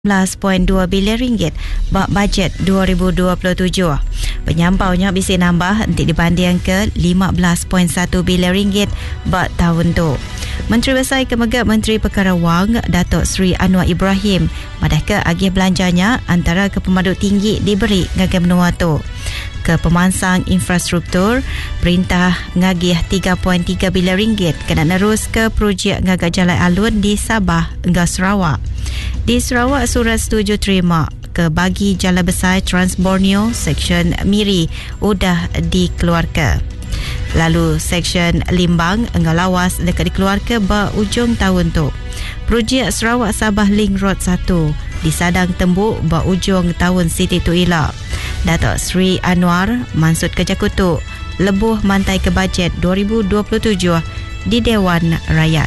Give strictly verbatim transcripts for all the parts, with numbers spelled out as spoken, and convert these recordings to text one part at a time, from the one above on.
sebelas perpuluhan dua bilion ringgit bak bajet dua ribu dua puluh tujuh. Penyampaunya bisa nambah nanti dibanding ke lima belas perpuluhan satu bilion ringgit bak tahun tu. Menteri Besar Kemegak Menteri Perkara Wang Datuk Seri Anwar Ibrahim madah ke agih belanjanya antara ke pemaduk tinggi diberi ngagih menua tu. Ke pemansang infrastruktur, perintah ngagih tiga perpuluhan tiga bilion ringgit kena nerus ke projek ngagak jalan alun di Sabah hingga Sarawak. Di Sarawak, surat setuju terima ke bagi jalan besar Trans Borneo Seksyen Miri udah dikeluarkan. Lalu Seksyen Limbang hingga Lawas dekat dikeluarkan ba ujung tahun tu. Projek Sarawak Sabah Link Road satu disadang tembuk ba ujung tahun Siti tu ila. Datuk Seri Anwar mansut kerja kutu lebuh mantai ke bajet dua ribu dua puluh tujuh di Dewan Rakyat.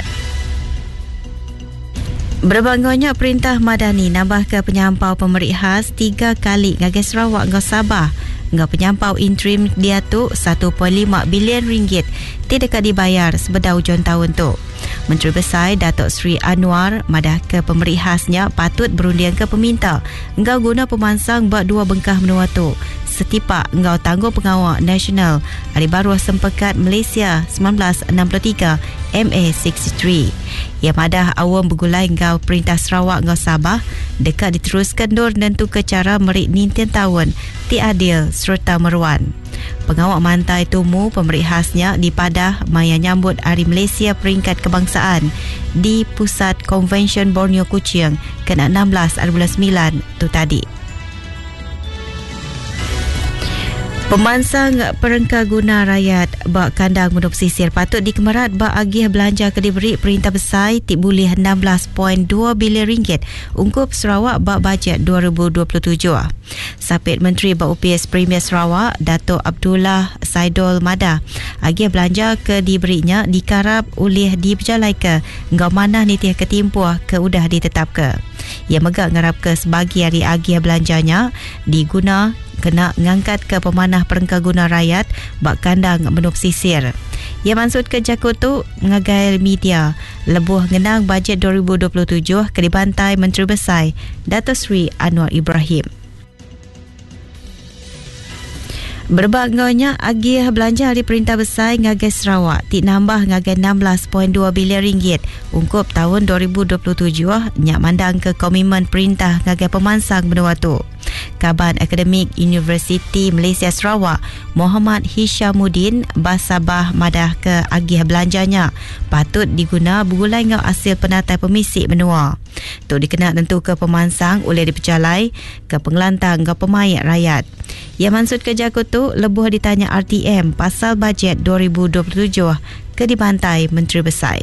Berbangganya perintah madani nambah ke penyampau pemerih khas tiga kali ngagih Sarawak ngau Sabah ngau penyampau interim dia tu satu perpuluhan lima bilion ringgit tidak dibayar sebeda hujung tahun tu. Menteri Besar Datuk Seri Anwar madah ke pemerih khasnya patut berundian ke peminta ngau guna pemansang bak dua bengkah menua tu setipak ngau tangguh pengawal nasional Hari Baru Sempekat Malaysia seribu sembilan ratus enam puluh tiga M A enam puluh tiga. Ia madah awam bergulai ngau perintah Sarawak ngau Sabah dekat diteruskan dor nentu ke cara merik nintian tahun ti adil serta meruan. Pengawal mantai tumu pemerih khasnya di Padah maya nyambut Hari Malaysia Peringkat Kebangsaan di Pusat Konvensyen Borneo Kuching ke enam belas bulan sembilan tu tadi. Pemansang perengka guna rakyat bak kandang Gunung Pesisir patut dikemerat bak agih belanja ke diberi perintah besar tik boleh enam belas perpuluhan dua bilion ringgit ungkup Sarawak bak bajet dua ribu dua puluh tujuh. Sapit Menteri Bak U P S Premier Sarawak Datuk Abdullah Saidul Madah agih belanja ke diberinya dikarap oleh diberjalai ke ngau manah nitih ketimpuh ke udah ditetap ke. Ia megak ngarap ke sebagi hari agih belanjanya diguna kena ngangkat ke pemanah perengka guna rakyat bak kandang Benua Pesisir. Ia maksud ke jakut tu mengagai media lebuh ngenang bajet dua ribu dua puluh tujuh ke dibantai Menteri Besar Datuk Seri Anwar Ibrahim. Berbangganya agih belanja Hari Perintah Besar ngagai Sarawak tik nambah ngagai enam belas perpuluhan dua bilion ringgit ungkup tahun dua ribu dua puluh tujuh nyak mandang ke komitmen perintah ngagai pemansang benua tu. Kaban Akademik Universiti Malaysia Sarawak Muhammad Hishamuddin Basabah madah ke agih belanjanya patut diguna bergulai ngau hasil penatai pemisik benua. Tu dikena tentu ke pemansang oleh dipercalai ke pengelantang ngau pemayat rakyat. Ia maksud ke jakut tu lebuh ditanya R T M pasal bajet dua ribu dua puluh tujuh ke dibantai Menteri Besar.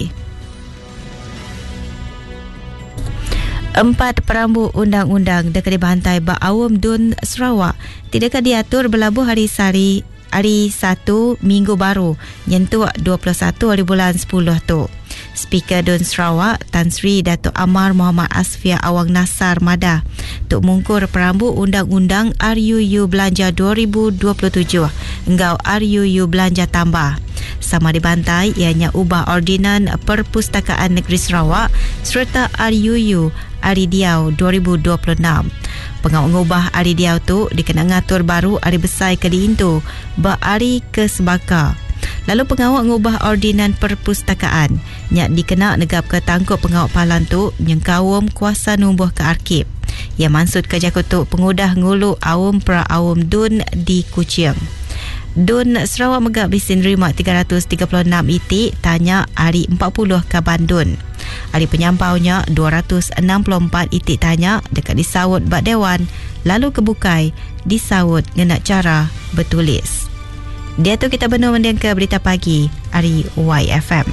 Empat perambu undang-undang dekat dibantai bak awam Dun Sarawak tidak diatur berlabuh hari sari hari satu Minggu Baru nyentuh dua puluh satu hari bulan sepuluh tu. Speaker Dun Sarawak Tan Sri Datuk Amar Muhammad Asfia Awang Nasar madah tuk mungkur perambu undang-undang R U U Belanja dua ribu dua puluh tujuh engau R U U Belanja tambah. Sama dibantai ianya ubah ordinan Perpustakaan Negeri Sarawak serta R U U Aridiau dua ribu dua puluh enam. Pengawal ngubah Aridiau tu dikena ngatur baru Ari Besar ke diintu ba Ari ke Sebaka. Lalu pengawal ngubah ordinan Perpustakaan nyak dikena negap ke tangkup pengawal palan tu nyengkawum kuasa numbuh ke arkib. Ia maksud ke jakutuk pengudah ngulu awum pra awum Dun di Kuching. Dun Sarawak megak bisin nerima tiga ratus tiga puluh enam itik tanya hari empat puluh ke Bandun. Hari penyampaunya dua ratus enam puluh empat itik tanya dekat disawut bak Dewan lalu kebukai disawut ngena cara bertulis. Dia tu kita benar mendiang ke berita pagi hari Y F M.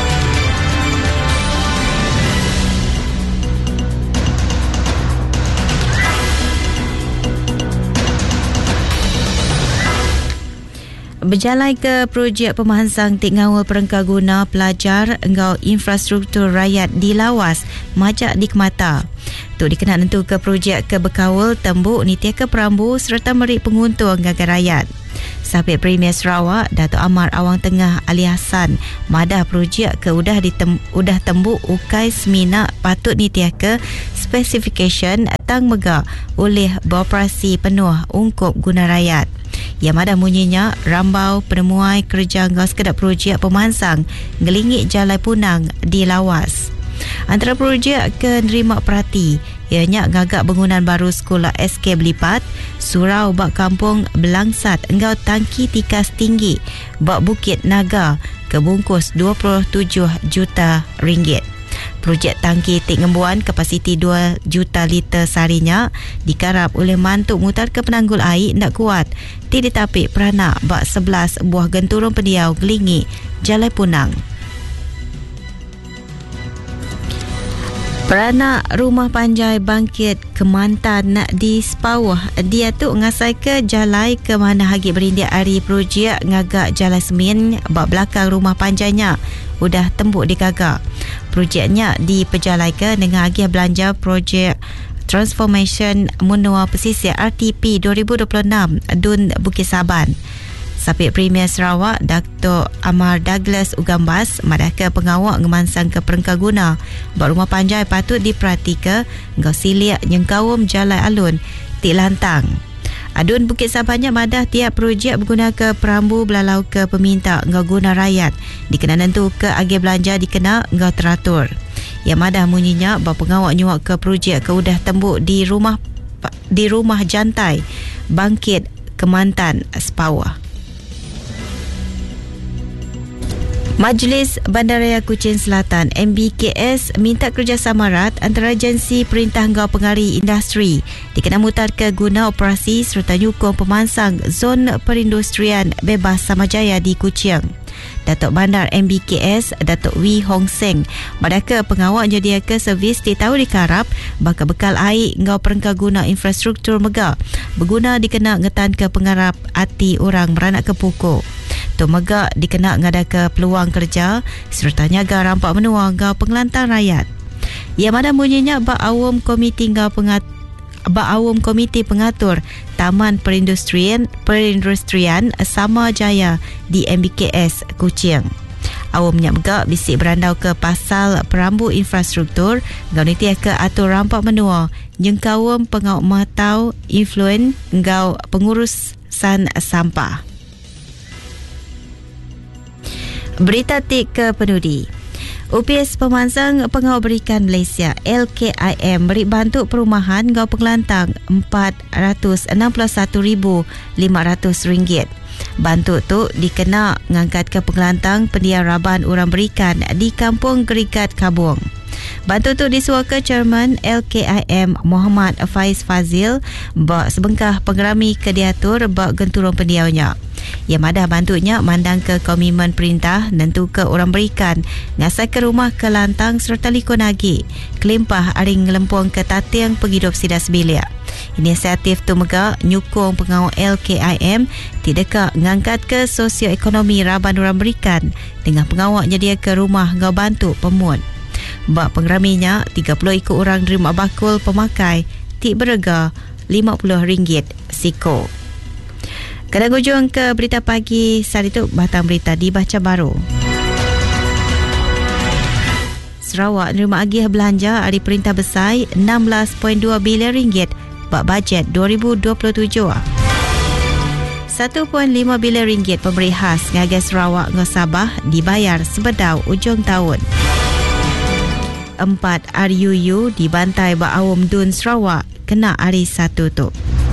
Berjalai ke projek pemansang tik ngawal perengka guna pelajar engau infrastruktur rakyat di Lawas majak di Kemata. Tu dikena tentu ke projek ke berkawal tembuk nitia ke perambu serta merik penguntung gagal rakyat. Sabit Premier Sarawak Datuk Amar Awang Tengah Ali Hassan madah projek ke udah ditem, udah tembuk ukai semina patut nitiaka specification tang mega oleh beroperasi penuh ungkup guna rakyat. Yang madah munyinya rambau penemuai kerja ngau sekedar projek pemansang ngelingit Jalai Punang di Lawas. Antara projek ke nerima perhati ianya ngagak bangunan baru sekolah S K Belipat, surau bak kampung Belangsat engau tangki tikas tinggi bak Bukit Naga kebungkus dua puluh tujuh juta ringgit. Projek tangki Tik Ngembuan kapasiti dua juta liter seharinya dikarap oleh mantuk mutar ke penanggul air ndak kuat ti ditapik peranak bak sebelas buah genturung pendiau gelingi Jalai Punang. Peranak rumah panjai bangkit Kemantan di Sepawah dia tu ngasai ke jalai ke mana hagi berindia hari projek ngagak Jalai Semin bak belakang rumah panjainya udah tembuk digagak. Projeknya diperjalai ke dengan hagi belanja projek Transformation Menua Pesisir R T P dua ribu dua puluh enam Dun Bukit Saban. Sabit Premier Sarawak Datuk Amar Douglas Ugambas madah ke pengawak ngemansang ke perengkaguna buat rumah panjai patut diperhati ke ngau siliak nyengkawum Jalai Alun Tik Lantang. Adun Bukit Sabannya madah tiap projek berguna ke perambu belalau ke peminta ngau guna rakyat dikena nentu ke agi belanja dikena ngau teratur. Yang madah munyinya bahawa pengawak nyuak ke projek ke udah tembuk di rumah di rumah jantai Bangkit Kemantan Sepawah. Majlis Bandaraya Kuching Selatan M B K S minta kerjasama erat antara agensi perintah ngau pengari industri dikena mutar ke guna operasi serta nyukung pemansang zon perindustrian bebas Samajaya di Kuching. Datuk Bandar M B K S Datuk Wee Hong Seng badaka pengawak nyedia ke servis di tahu dikarap bakal bekal air ngau perengka guna infrastruktur mega berguna dikena ngetan ke pengarap hati orang beranak ke pokok. Tu mega dikena ngada ke peluang kerja serta nyaga rampak menua ngau pengelantang rakyat. Yang mana munyinya bak awam komiti ngau pengat bak awam komiti pengatur Taman Perindustrian Perindustrian Samajaya di M B K S Kuching. Awamnya mega bisik berandau ke pasal perambu infrastruktur ngau nitia ke atur rampak menua nyengkawam pengau matau influen ngau pengurusan sampah. Berita tik ke penudi. U P S Pemansang Pengau Berikan Malaysia L K I M beri bantu perumahan ngau pengelantang empat ratus enam puluh satu ribu lima ratus ringgit. Bantu tu dikena ngangkat ke pengelantang pendia raban orang berikan di Kampung Gerigat Kabung. Bantu tu disuah ke Chairman L K I M Muhammad Faiz Fazil bak sebengkah pengerami kediatur bak genturung pendiaunya. Yang madah bantunya mandang ke komitmen perintah nentu ke orang berikan ngasai ke rumah ke lantang serta likon lagi kelimpah aring ngelempung ke tatiang penghidup sidas bilik. Inisiatif tu mega nyukung pengawal L K I M tidak ngangkat ke sosioekonomi raban orang berikan dengan pengawal nyedia ke rumah ngau bantu pemun. Bak pengeraminya tiga puluh ikut orang nerima bakul pemakai tik berharga lima puluh ringgit siko. Kadang hujung ke berita pagi saat itu batang berita dibaca baru. Sarawak nerima agih belanja hari perintah besar enam belas perpuluhan dua bilion ringgit bak bajet dua ribu dua puluh tujuh. satu perpuluhan lima bilion ringgit pemberi khas ngagih Sarawak ngau Sabah dibayar sebedau ujung tahun. Empat R U U dibantai bak awam Dun Sarawak kena hari satu tu.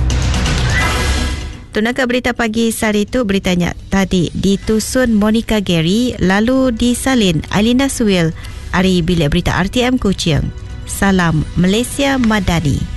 Tunaka berita pagi sehari itu beritanya tadi ditusun Monica Gary lalu disalin Alinda Suil hari bilik berita R T M Kuching. Salam Malaysia Madani.